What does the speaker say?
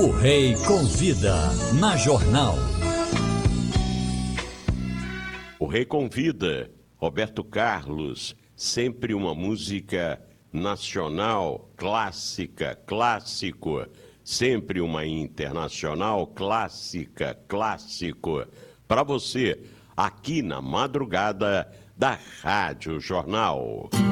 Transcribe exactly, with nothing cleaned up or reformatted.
O Rei Convida, na Jornal. O Rei Convida, Roberto Carlos, sempre uma música nacional, clássica, clássico, sempre uma internacional, clássica, clássico, para você, aqui na madrugada da Rádio Jornal.